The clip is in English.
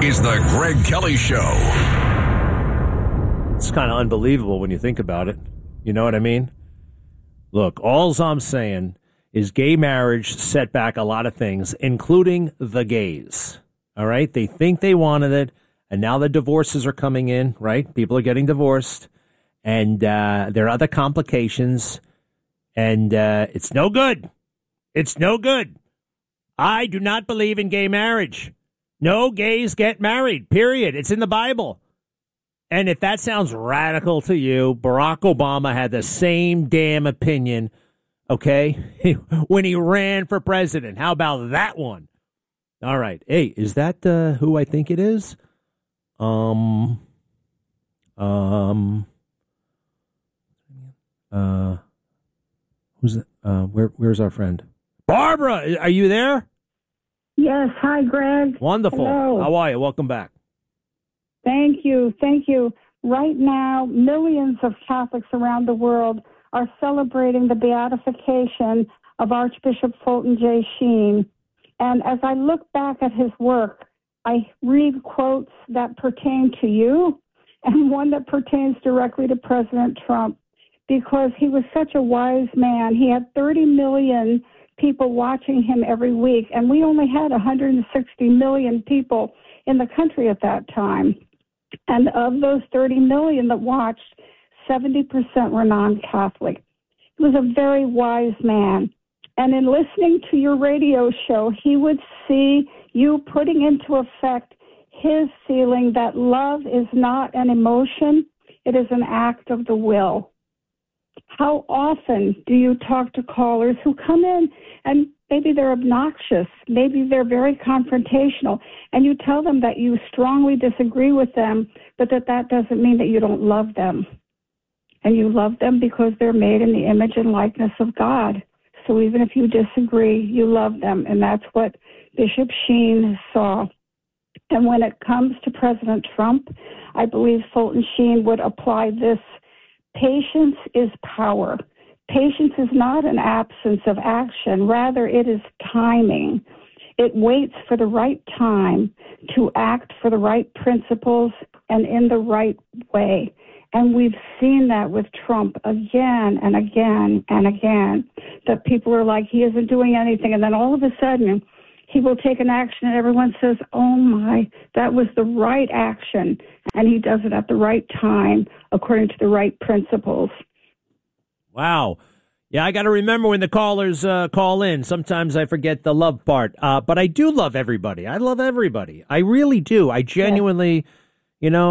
is the Greg Kelly Show. It's kind of unbelievable when you think about it. You know what I mean? Look, all I'm saying is gay marriage set back a lot of things, including the gays. All right? They think they wanted it, and now the divorces are coming in, right? People are getting divorced, and there are other complications, and it's no good. It's no good. I do not believe in gay marriage. No gays get married, period. It's in the Bible. And if that sounds radical to you, Barack Obama had the same damn opinion, okay, when he ran for president. How about that one? All right. Hey, is that who I think it is? Who's it? Where's our friend? Barbara, are you there? Yes. Hi, Greg. Wonderful. Hello. How are you? Welcome back. Thank you. Thank you. Right now, millions of Catholics around the world are celebrating the beatification of Archbishop Fulton J. Sheen. And as I look back at his work, I read quotes that pertain to you and one that pertains directly to President Trump, because he was such a wise man. He had 30 million people watching him every week, and we only had 160 million people in the country at that time. And of those 30 million that watched, 70% were non-Catholic. He was a very wise man. And in listening to your radio show, he would see you putting into effect his feeling that love is not an emotion, it is an act of the will. How often do you talk to callers who come in and maybe they're obnoxious, maybe they're very confrontational, and you tell them that you strongly disagree with them, but that doesn't mean that you don't love them. And you love them because they're made in the image and likeness of God. So even if you disagree, you love them. And that's what Bishop Sheen saw. And when it comes to President Trump, I believe Fulton Sheen would apply this: patience is power. Patience is not an absence of action. Rather, it is timing. It waits for the right time to act for the right principles and in the right way. And we've seen that with Trump again and again and again, that people are like, he isn't doing anything. And then all of a sudden, he will take an action and everyone says, oh my, that was the right action. And he does it at the right time, according to the right principles. Wow. Yeah, I got to remember when the callers call in. Sometimes I forget the love part. But I do love everybody. I love everybody. I really do. I genuinely, you know.